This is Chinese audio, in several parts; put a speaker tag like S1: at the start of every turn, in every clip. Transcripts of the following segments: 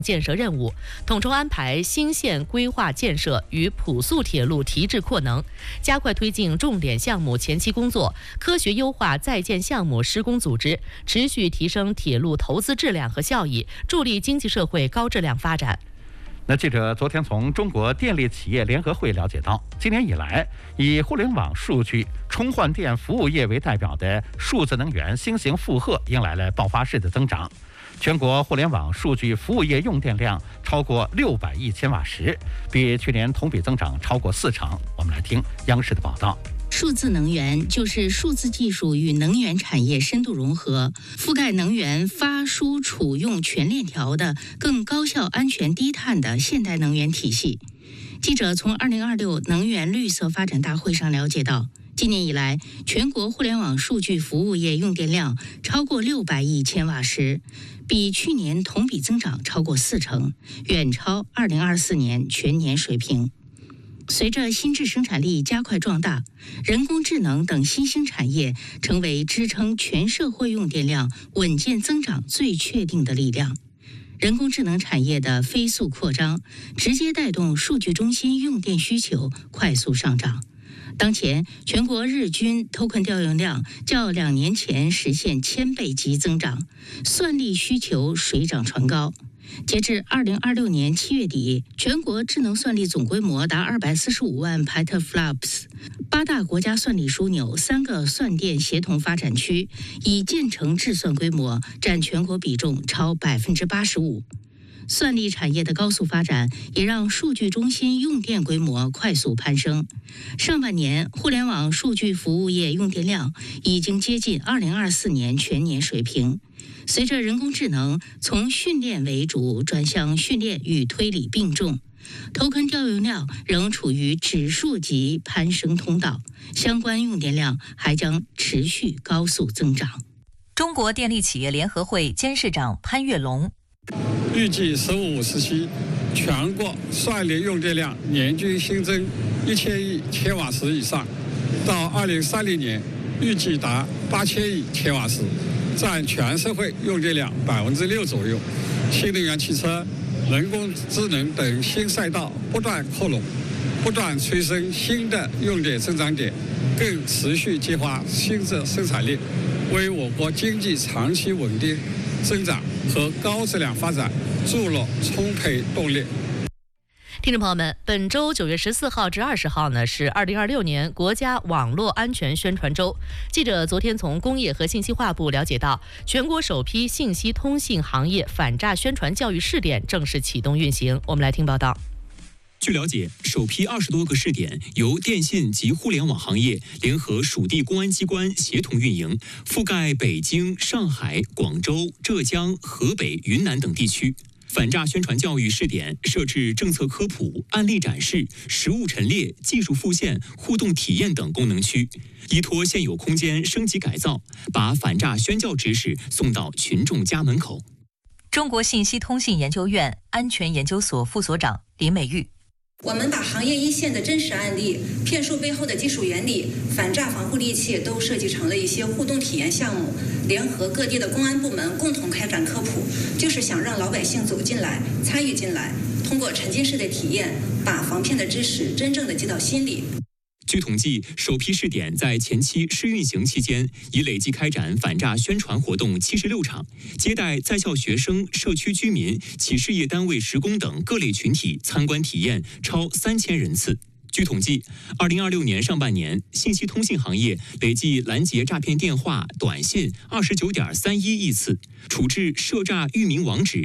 S1: 建设任务，统筹安排新线规划建设与普速铁路提质扩能，加快推进重点项目前期工作，科学优化在建项目施工组织，持续提升铁路投资质量和效益，助力经济社会高质量发展。
S2: 那记者昨天从中国电力企业联合会了解到，今年以来，以互联网数据、充换电服务业为代表的数字能源新型负荷迎来了爆发式的增长。全国互联网数据服务业用电量超过600亿千瓦时，比去年同比增长超过40%。我们来听央视的报道。
S3: 数字能源就是数字技术与能源产业深度融合，覆盖能源发输储用全链条的更高效、安全、低碳的现代能源体系。记者从2026能源绿色发展大会上了解到，今年以来，全国互联网数据服务业用电量超过600亿千瓦时，比去年同比增长超过40%，远超2024年全年水平。随着新质生产力加快壮大，人工智能等新兴产业成为支撑全社会用电量稳健增长最确定的力量。人工智能产业的飞速扩张，直接带动数据中心用电需求快速上涨。当前，全国日均 token 调用量较2年前实现1000倍级增长，算力需求水涨船高。截至2026年7月底，全国智能算力总规模达245万 petaflops。8大国家算力枢纽、3个算电协同发展区已建成智算规模，占全国比重超85%。算力产业的高速发展，也让数据中心用电规模快速攀升。上半年，互联网数据服务业用电量已经接近2024年全年水平。随着人工智能从训练为主转向训练与推理并重，token 调用量仍处于指数级攀升通道，相关用电量还将持续高速增长。
S4: 中国电力企业联合会监事长潘跃龙，
S5: 预计15、57全国算力用电量年均新增1000亿千瓦时以上，到2030年预计达8000亿千瓦时，占全社会用电量6%左右。新能源汽车、人工智能等新赛道不断扩容，不断催生新的用电增长点，更持续激发新的生产力，为我国经济长期稳定增长和高质量发展注入充沛动力。
S1: 听众朋友们，本周9月14号至20号呢是2026年国家网络安全宣传周。记者昨天从工业和信息化部了解到，全国首批信息通信行业反诈宣传教育试点正式启动运行。我们来听报道。
S6: 据了解，首批20多个试点由电信及互联网行业联合属地公安机关协同运营，覆盖北京、上海、广州、浙江、河北、云南等地区。反诈宣传教育试点设置政策科普、案例展示、实务陈列、技术复现、互动体验等功能区，依托现有空间升级改造，把反诈宣教知识送到群众家门口。
S4: 中国信息通信研究院安全研究所副所长林美玉，
S7: 我们把行业一线的真实案例、骗术背后的技术原理、反诈防护利器都设计成了一些互动体验项目，联合各地的公安部门共同开展科普，就是想让老百姓走进来、参与进来，通过沉浸式的体验，把防骗的知识真正的记到心里。
S6: 据统计，首批试点在前期试运行期间，已累计开展反诈宣传活动76场，接待在校学生、社区居民、企事业单位职工等各类群体参观体验超3000人次。据统计，2026年上半年，信息通信行业累计拦截诈骗电话、短信29.31亿次，处置涉诈域名网址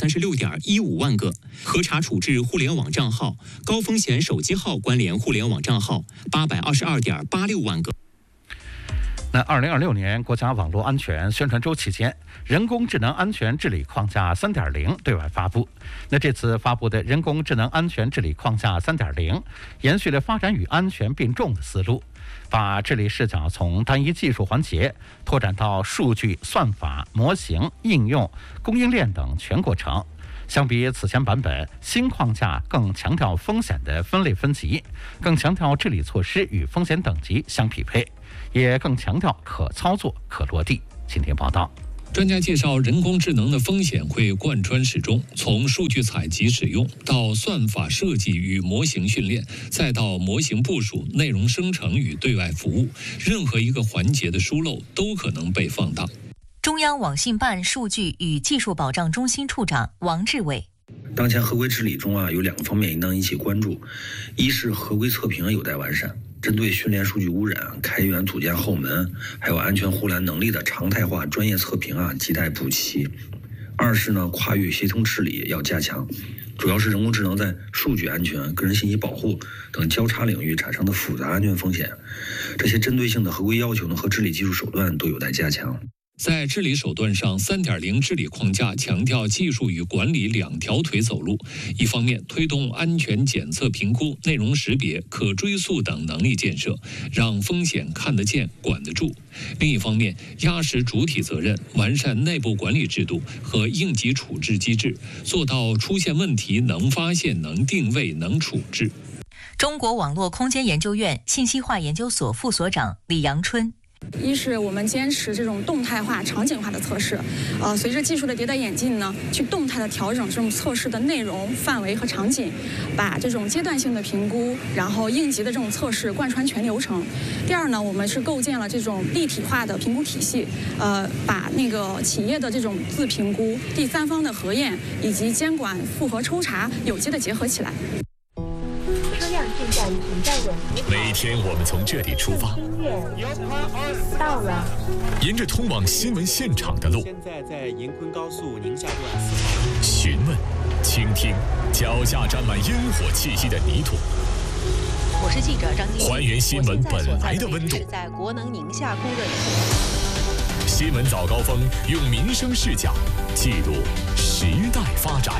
S6: 836.15万个，核查处置互联网账号、高风险手机号关联互联网账号822.86万个。
S2: 那2026年国家网络安全宣传周期间，人工智能安全治理框架 3.0 对外发布。那这次发布的人工智能安全治理框架 3.0 延续了发展与安全并重的思路，把治理视角从单一技术环节拓展到数据、算法、模型、应用、供应链等全过程。相比此前版本，新框架更强调风险的分类分级，更强调治理措施与风险等级相匹配，也更强调可操作、可落地。请听报道。
S8: 专家介绍，人工智能的风险会贯穿始终，从数据采集使用到算法设计与模型训练，再到模型部署、内容生成与对外服务，任何一个环节的疏漏都可能被放大。
S4: 中央网信办数据与技术保障中心处长王志伟。
S9: 当前合规治理中有2个方面应当引起关注，一是合规测评有待完善，针对训练数据污染、开源组件后门，还有安全护栏能力的常态化专业测评亟待补齐。二是跨域协同治理要加强，主要是人工智能在数据安全、个人信息保护等交叉领域产生的复杂安全风险，这些针对性的合规要求和治理技术手段都有待加强。
S8: 在治理手段上， 3.0 治理框架强调技术与管理2条腿走路，一方面推动安全检测评估、内容识别、可追溯等能力建设，让风险看得见、管得住；另一方面压实主体责任，完善内部管理制度和应急处置机制，做到出现问题能发现、能定位、能处置。
S4: 中国网络空间研究院信息化研究所副所长李阳春。
S10: 一是我们坚持这种动态化、场景化的测试，随着技术的迭代演进呢，去动态的调整这种测试的内容、范围和场景，把这种阶段性的评估，然后应急的这种测试贯穿全流程。第二呢，我们是构建了这种立体化的评估体系，把那个企业的这种自评估、第三方的核验以及监管复核抽查有机的结合起来。
S11: 每天我们从这里出发，到了，沿着通往新闻现场的路，
S12: 现在在银昆高速宁夏段4号，
S11: 询问、倾听脚下沾满烟火气息的泥土。
S13: 我是记者张晶，
S11: 还原新闻本来的温度。
S13: 在国能宁夏供热区。
S11: 新闻早高峰用民生视角记录时代发展。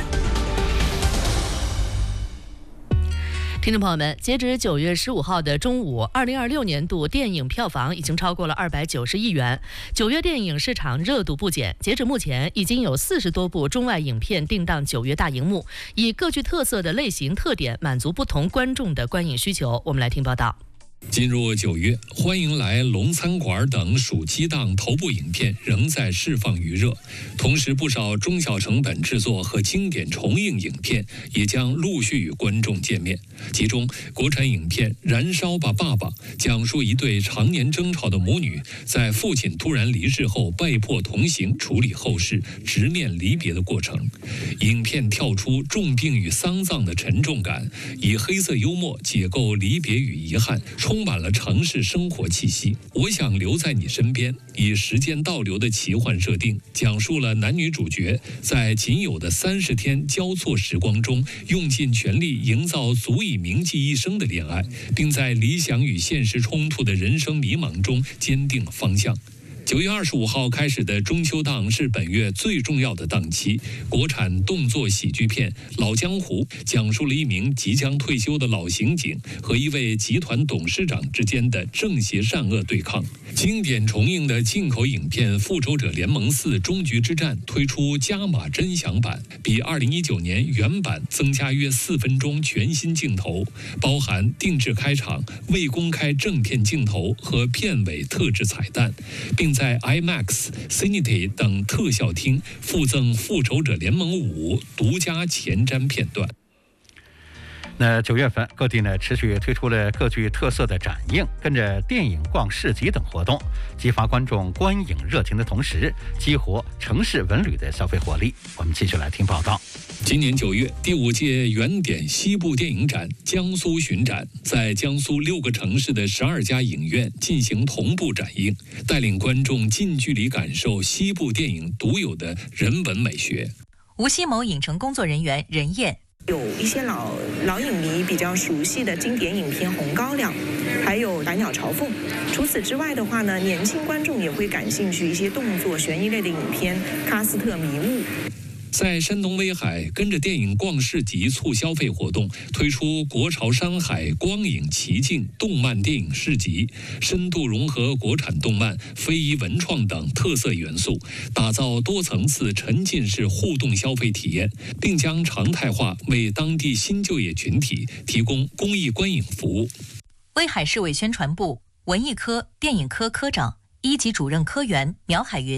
S1: 听众朋友们，截止9月15号的中午，2026年度电影票房已经超过了290亿元。9月电影市场热度不减，截止目前，已经有40多部中外影片定档9月大荧幕，以各具特色的类型特点满足不同观众的观影需求。我们来听报道。
S8: 进入9月，欢迎来龙餐馆等暑期档头部影片仍在释放余热，同时不少中小成本制作和经典重映影片也将陆续与观众见面。其中，国产影片《燃烧吧，爸爸》讲述一对常年争吵的母女在父亲突然离世后被迫同行处理后事，直面离别的过程。影片跳出重病与丧葬的沉重感，以黑色幽默解构离别与遗憾，充满了城市生活气息。我想留在你身边，以时间倒流的奇幻设定，讲述了男女主角在仅有的30天交错时光中，用尽全力营造足以铭记一生的恋爱，并在理想与现实冲突的人生迷茫中坚定方向。9月25号开始的中秋档是本月最重要的档期。国产动作喜剧片《老江湖》讲述了一名即将退休的老刑警和一位集团董事长之间的正邪善恶对抗。经典重映的进口影片《复仇者联盟4：终局之战》推出加码真享版，比2019年原版增加约4分钟全新镜头，包含定制开场、未公开正片镜头和片尾特制彩蛋，并在 IMAX、Cinity 等特效厅附赠《复仇者联盟5》独家前瞻片段。
S2: 那9月份，各地持续推出了各具特色的展映，跟着电影逛市集等活动，激发观众观影热情的同时，激活城市文旅的消费活力。我们继续来听报道。
S8: 今年9月，第5届原点西部电影展江苏巡展在江苏6个城市的12家影院进行同步展映，带领观众近距离感受西部电影独有的人文美学。
S4: 无锡某影城工作人员任燕。
S14: 有一些老影迷比较熟悉的经典影片《红高粱》，还有《百鸟朝凤》。除此之外的话呢，年轻观众也会感兴趣一些动作悬疑类的影片《喀斯特迷雾》。
S8: 在山东威海，跟着电影逛市集促消费活动，推出国潮山海光影奇境动漫电影市集，深度融合国产动漫、非遗文创等特色元素，打造多层次沉浸式互动消费体验，并将常态化为当地新就业群体提供公益观影服务。
S4: 威海市委宣传部文艺科、电影科科长、1级主任科员苗海云。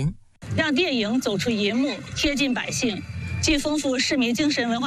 S15: 让电影走出银幕，贴近百姓，既丰富市民精神文化